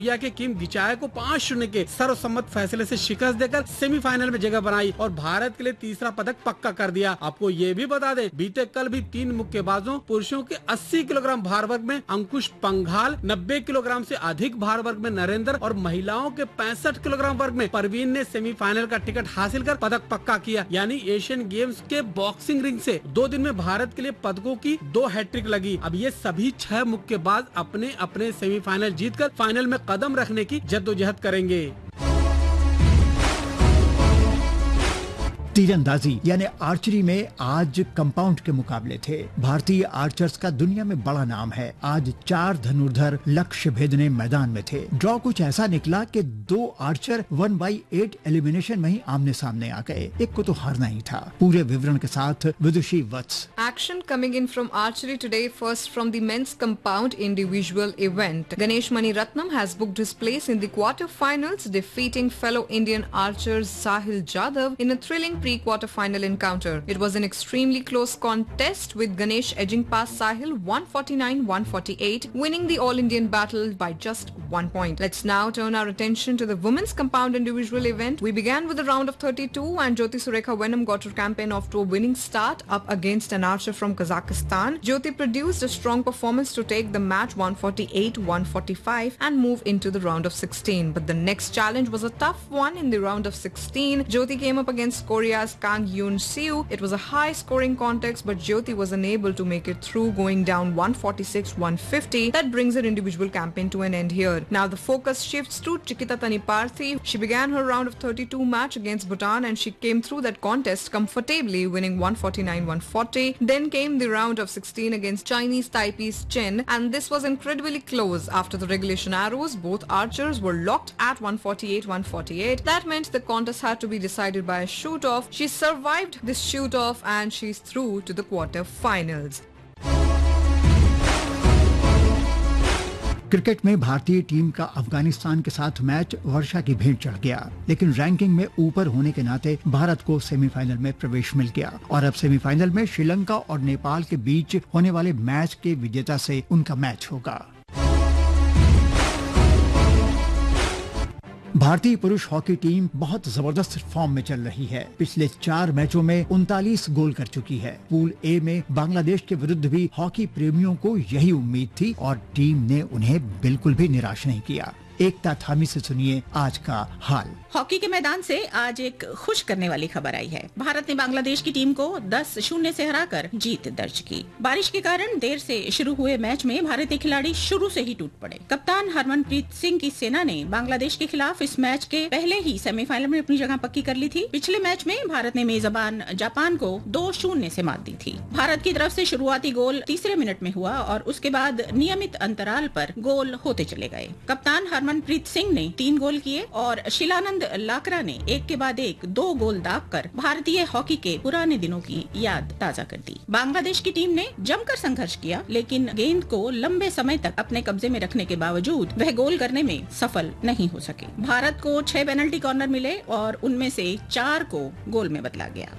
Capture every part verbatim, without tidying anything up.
India के किम गिचाय को पाँच शून्य के सर्वसम्मत फैसले से शिकस्त देकर सेमीफाइनल में जगह बनाई और भारत के लिए तीसरा पदक पक्का कर दिया। आपको ये भी बता दें, बीते कल भी तीन मुक्केबाजों पुरुषों के अस्सी किलोग्राम भार वर्ग में अंकुश पंघाल, नब्बे किलोग्राम से अधिक भार वर्ग में नरेंद्र और महिलाओं के पैंसठ किलोग्राम वर्ग में परवीन ने सेमीफाइनल का टिकट हासिल कर पदक पक्का किया। यानी एशियन गेम्स के बॉक्सिंग रिंग से दो दिन में भारत के लिए पदकों की दो हैट्रिक लगी। अब ये सभी छह मुक्केबाज अपने अपने सेमीफाइनल जीतकर फाइनल में कदम रखने की जद्दोजहद करेंगे। तीरंदाजी यानी आर्चरी में आज कंपाउंड के मुकाबले थे। भारतीय आर्चर्स का दुनिया में बड़ा नाम है। आज चार धनुर्धर लक्ष्य भेदने मैदान में थे। ड्रॉ कुछ ऐसा निकला कि दो Archer one by eight elimination में ही आमने सामने आ गए। एक को तो हारना ही था। पूरे विवरण के साथ विदुषी वत्स। Action coming in from archery today. First from the men's compound individual event. Ganesh Maniratnam has booked his place in the quarter-finals, defeating fellow Indian archer Sahil Jadhav in a thrilling pre-quarter-final encounter. It was an extremely close contest with Ganesh edging past Sahil one forty-nine one forty-eight, winning the All-Indian battle by just one point. Let's now turn our attention to the women's compound individual event. We began with a round of thirty-two and Jyoti Surekha Venam got her campaign off to a winning start up against an archer from Kazakhstan. Jyoti produced a strong performance to take the match one forty-eight one forty-five and move into the round of sixteen. But the next challenge was a tough one in the round of sixteen. Jyoti came up against Korea Kang Yoon Siu. It was a high scoring contest, but Jyoti was unable to make it through, going down one forty-six one fifty. That brings her individual campaign to an end here. Now the focus shifts to Chikita Taniparthi. She began her round of thirty-two match against Bhutan and she came through that contest comfortably, winning one forty-nine one forty. Then came the round of sixteen against Chinese Taipei's Chen, and this was incredibly close. After the regulation arrows, both archers were locked at one forty-eight one forty-eight. That meant the contest had to be decided by a shoot-off. She survived this shoot-off and she's through to the quarter-finals. Cricket में भारतीय team का अफगानिस्तान के साथ match वर्षा की भेंट चढ़ गया, लेकिन रैंकिंग में ऊपर होने के नाते भारत को सेमीफाइनल में प्रवेश मिल गया और अब सेमीफाइनल में श्रीलंका और नेपाल के बीच होने वाले मैच के विजेता से उनका मैच होगा। भारतीय पुरुष हॉकी टीम बहुत जबरदस्त फॉर्म में चल रही है। पिछले चार मैचों में उनतालीस गोल कर चुकी है। पूल ए में बांग्लादेश के विरुद्ध भी हॉकी प्रेमियों को यही उम्मीद थी और टीम ने उन्हें बिल्कुल भी निराश नहीं किया। एकता थामी से सुनिए आज का हाल। हॉकी के मैदान से आज एक खुश करने वाली खबर आई है। भारत ने बांग्लादेश की टीम को दस शून्य से हराकर जीत दर्ज की। बारिश के कारण देर से शुरू हुए मैच में भारतीय खिलाड़ी शुरू से ही टूट पड़े। कप्तान हरमनप्रीत सिंह की सेना ने बांग्लादेश के खिलाफ इस मैच के पहले ही सेमीफाइनल में अपनी जगह पक्की कर ली थी। पिछले मैच में भारत ने मेजबान जापान को दो शून्य से मात दी थी। भारत की तरफ से शुरुआती गोल तीसरे मिनट में हुआ और उसके बाद नियमित अंतराल पर गोल होते चले गए। कप्तान हरमनप्रीत सिंह ने तीन गोल किए और शिलानंद लाकरा ने एक के बाद एक दो गोल दागकर भारतीय हॉकी के पुराने दिनों की याद ताजा कर दी। बांग्लादेश की टीम ने जमकर संघर्ष किया, लेकिन गेंद को लंबे समय तक अपने कब्जे में रखने के बावजूद वह गोल करने में सफल नहीं हो सके। भारत को छह पेनल्टी कॉर्नर मिले और उनमें से चार को गोल में बदला गया।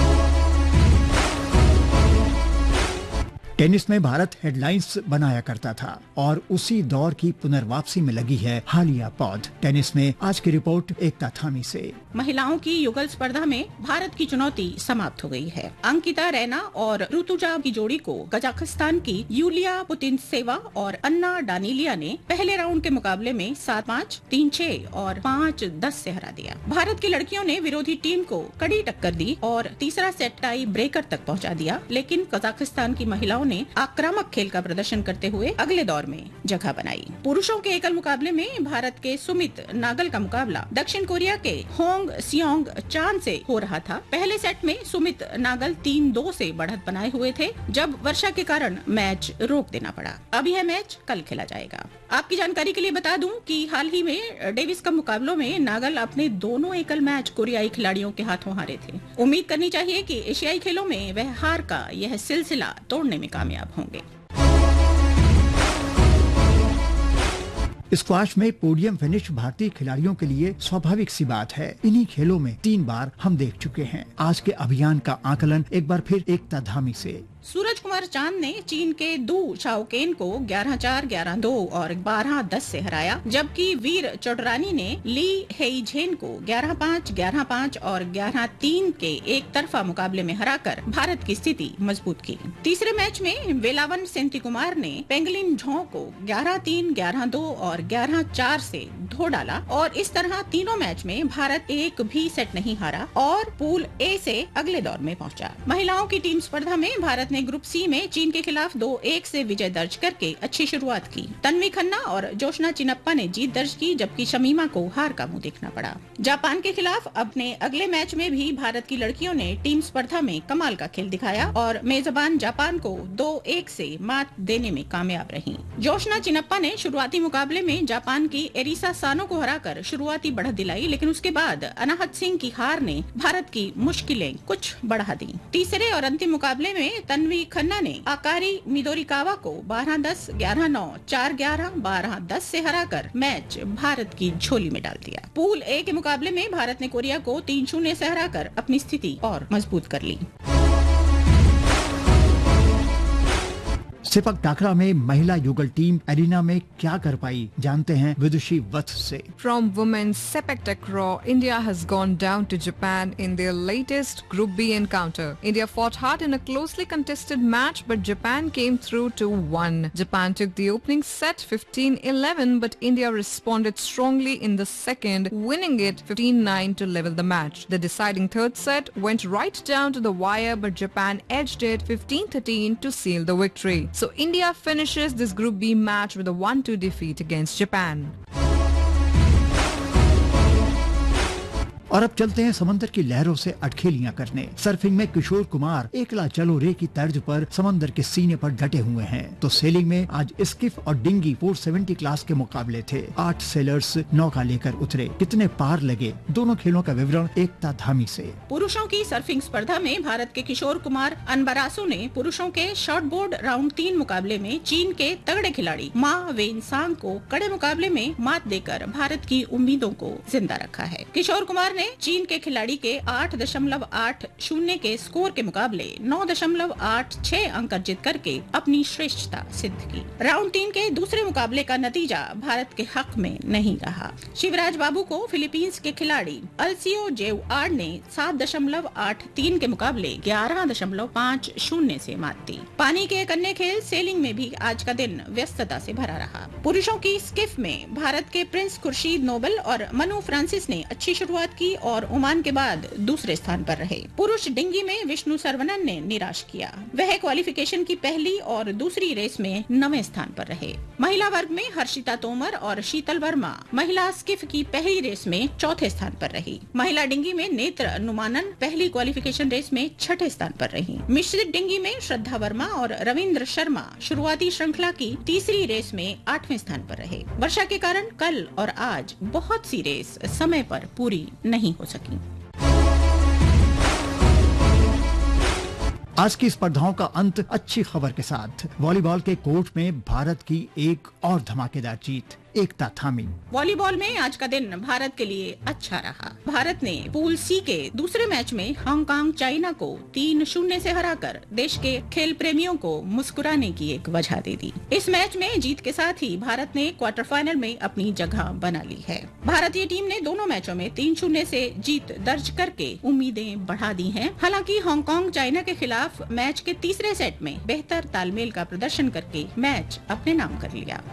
टेनिस में भारत हेडलाइंस बनाया करता था और उसी दौर की पुनर्वापसी में लगी है हालिया पौध। टेनिस में आज की रिपोर्ट एकता थामी से। महिलाओं की युगल स्पर्धा में भारत की चुनौती समाप्त हो गई है। अंकिता रैना और ऋतुजा की जोड़ी को कजाकिस्तान की यूलिया पुतिनसेवा और अन्ना डानिलिया ने पहले राउंड के मुकाबले में सात पाँच, तीन छह और पाँच दस से हरा दिया। भारत की लड़कियों ने विरोधी टीम को कड़ी टक्कर दी और तीसरा सेट टाई ब्रेकर तक पहुंचा दिया, लेकिन कजाकिस्तान की महिलाओं ने आक्रामक खेल का प्रदर्शन करते हुए अगले दौर में जगह बनाई। पुरुषों के एकल मुकाबले में भारत के सुमित नागल का मुकाबला दक्षिण कोरिया के होंग सियोंग चान से हो रहा था। पहले सेट में सुमित नागल तीन दो से बढ़त बनाए हुए थे, जब वर्षा के कारण मैच रोक देना पड़ा। अब यह मैच कल खेला जाएगा। आपकी जानकारी के लिए बता दूं कि हाल ही में डेविस कप मुकाबलों में नागल अपने दोनों एकल मैच कोरियाई खिलाड़ियों के हाथों हारे थे। उम्मीद करनी चाहिए कि एशियाई खेलों में वह हार का यह सिलसिला तोड़ने में कामयाब होंगे। स्क्वाश में पोडियम फिनिश भारतीय खिलाड़ियों के लिए स्वाभाविक सी बात है। इन्हीं खेलों में तीन बार हम देख चुके हैं। आज के अभियान का आकलन एक बार फिर एकता धामी से। सूरज कुमार चांद ने चीन के दू शाओकेन को ग्यारह चार, ग्यारह दो और बारह दस से हराया, जबकि वीर चोटरानी ने ली हेइझेन को ग्यारह पाँच, ग्यारह पाँच और ग्यारह तीन के एक तरफा मुकाबले में हराकर भारत की स्थिति मजबूत की। तीसरे मैच में वेलावन सेंती कुमार ने पेंगलिन झों को ग्यारह तीन, ग्यारह दो और ग्यारह चार से धो डाला और इस तरह तीनों मैच में भारत एक भी सेट नहीं हारा और पूल ए से अगले दौर में पहुंचा। महिलाओं की टीम स्पर्धा में भारत ने ग्रुप सी में चीन के खिलाफ दो एक से विजय दर्ज करके अच्छी शुरुआत की। तन्वी खन्ना और जोशना चिनप्पा ने जीत दर्ज की, जबकि शमीमा को हार का मुंह देखना पड़ा। जापान के खिलाफ अपने अगले मैच में भी भारत की लड़कियों ने टीम स्पर्धा में कमाल का खेल दिखाया और मेजबान जापान को दो एक से मात देने में कामयाब रही। जोशना चिनप्पा ने शुरुआती मुकाबले में जापान की एरिसा सानो को हराकर शुरुआती बढ़त दिलाई, लेकिन उसके बाद अनाहत सिंह की हार ने भारत की मुश्किलें कुछ बढ़ा दी। तीसरे और अंतिम मुकाबले में तन्वी खन्ना ने आकारी मिदोरिकावा को बारह दस, ग्यारह नौ, चार ग्यारह, बारह दस से हराकर मैच भारत की झोली में डाल दिया। पूल ए के मुकाबले में भारत ने कोरिया को तीन शून्य से हराकर अपनी स्थिति और मजबूत कर ली। सिपक टाकरा में महिला युगल टीम एरिना में क्या कर पाई, जानते हैं विदुषी वत्स से। From women's sepak takraw, India has gone down to Japan in their latest Group B encounter. India fought hard in a closely contested match, but Japan came through to one. Japan took the opening set fifteen eleven, but India responded strongly in the second, winning it fifteen nine to level the match. The deciding third set went right down to the wire, but Japan edged it fifteen thirteen to seal the victory. So India finishes this Group B match with a one two defeat against Japan. और अब चलते हैं समंदर की लहरों से अटखेलियां करने। Surfing में किशोर कुमार एकला चलो रे की तर्ज पर समंदर के सीने पर डटे हुए हैं, तो सेलिंग में आज स्किफ और डिंगी चार सौ सत्तर क्लास के मुकाबले थे। आठ सेलर्स नौका लेकर उतरे, कितने पार लगे, दोनों खेलों का विवरण एकता धामी से। पुरुषों की सर्फिंग स्पर्धा में भारत के किशोर कुमार अनबरासो ने पुरुषों के शॉर्ट बोर्ड राउंड तीन मुकाबले में चीन के तगड़े खिलाड़ी मा वेनसांग को कड़े मुकाबले में मात देकर भारत की उम्मीदों को जिंदा रखा है। किशोर कुमार ने चीन के खिलाड़ी के आठ दशमलव आठ शून्य के स्कोर के मुकाबले नौ दशमलव आठ छह अंक अर्जित करके अपनी श्रेष्ठता सिद्ध की। राउंड तीन के दूसरे मुकाबले का नतीजा भारत के हक में नहीं रहा। शिवराज बाबू को फिलीपींस के खिलाड़ी अल्सियो जेवआर्ड ने सात दशमलव आठ तीन के मुकाबले ग्यारह दशमलव पाँच शून्य से मात दी। पानी के एक अन्य खेल सेलिंग में भी आज का दिन व्यस्तता से भरा रहा। पुरुषों की स्किफ में भारत के प्रिंस खुर्शीद नोबल और मनु फ्रांसिस ने अच्छी शुरुआत की और ओमान के बाद दूसरे स्थान पर रहे। पुरुष डिंगी में विष्णु सरवनन ने निराश किया, वह क्वालिफिकेशन की पहली और दूसरी रेस में नवें स्थान पर रहे। महिला वर्ग में हर्षिता तोमर और शीतल वर्मा महिला स्किफ की पहली रेस में चौथे स्थान पर रही। महिला डिंगी में नेत्र अनुमानन पहली क्वालिफिकेशन रेस में छठे स्थान पर रही। मिश्रित डिंगी में श्रद्धा वर्मा और रविंद्र शर्मा शुरुआती श्रृंखला की तीसरी रेस में आठवें स्थान पर रहे। वर्षा के कारण कल और आज बहुत सी रेस समय पर पूरी नहीं हो सकी। आज की स्पर्धाओं का अंत अच्छी खबर के साथ। वॉलीबॉल के कोर्ट में भारत की एक और धमाकेदार जीत, एकता थामी। वॉलीबॉल में आज का दिन भारत के लिए अच्छा रहा। भारत ने पूल सी के दूसरे मैच में हांगकांग चाइना को तीन शून्य से हराकर देश के खेल प्रेमियों को मुस्कुराने की एक वजह दे दी। इस मैच में जीत के साथ ही भारत ने क्वार्टर फाइनल में अपनी जगह बना ली है। भारतीय टीम ने दोनों मैचों में तीन शून्य से जीत दर्ज करके उम्मीदें बढ़ा दी हैं। हालांकि हांगकांग चाइना के खिलाफ मैच के तीसरे सेट में बेहतर तालमेल का प्रदर्शन करके मैच अपने नाम कर लिया।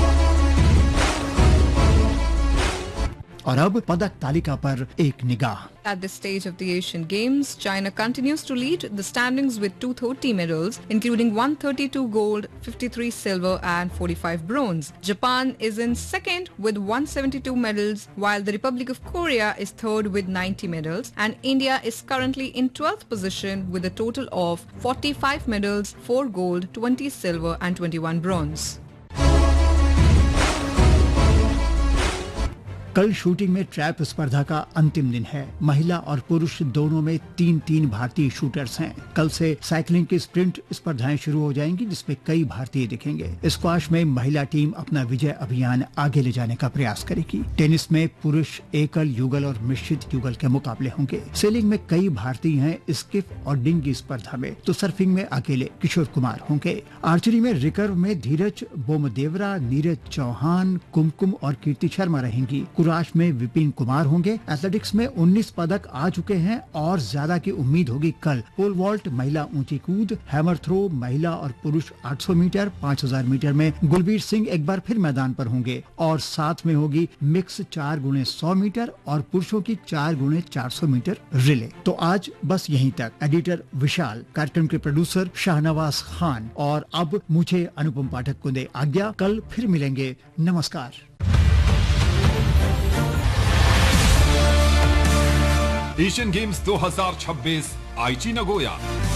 और अब पदक तालिका पर एक निगाह। At this stage of the Asian Games, China continues to lead the standings with two hundred thirty medals, including one hundred thirty-two gold, fifty-three silver and forty-five bronze. Japan is in second with one hundred seventy-two medals, while the Republic of Korea is third with ninety medals, and India is currently in twelfth position with a total of forty-five medals, four gold, twenty silver and twenty-one bronze. कल shooting में trap स्पर्धा का अंतिम दिन है। महिला और पुरुष दोनों में तीन तीन भारतीय शूटर्स हैं। कल से साइकिलिंग की स्प्रिंट स्पर्धाएं शुरू हो जाएंगी, जिसमें कई भारतीय दिखेंगे। स्क्वाश में महिला टीम अपना विजय अभियान आगे ले जाने का प्रयास करेगी। टेनिस में पुरुष एकल, युगल और मिश्रित युगल के मुकाबले होंगे। सेलिंग में कई भारतीय हैं स्किफ और डिंगी स्पर्धा में, तो सर्फिंग में अकेले किशोर कुमार होंगे। आर्चरी में रिकर्व में धीरज बोमदेवरा, नीरज चौहान, कुमकुम और कीर्ति शर्मा रहेंगी। कुराश में विपिन कुमार होंगे। एथलेटिक्स में उन्नीस पदक आ चुके हैं और ज्यादा की उम्मीद होगी कल। पोल वॉल्ट, महिला ऊंची कूद, हैमर थ्रो, महिला और पुरुष आठ सौ मीटर, पाँच हज़ार मीटर में गुलबीर सिंह एक बार फिर मैदान पर होंगे और साथ में होगी मिक्स चार गुणे सौ मीटर और पुरुषों की चार गुणे चार सौ मीटर रिले। तो आज बस यहीं तक। एडिटर विशाल, कार्यक्रम के प्रोड्यूसर शाहनवाज खान और अब मुझे अनुपम पाठक को दे आज्ञा। कल फिर मिलेंगे। नमस्कार। एशियन गेम्स दो हज़ार छब्बीस आईची नगोया।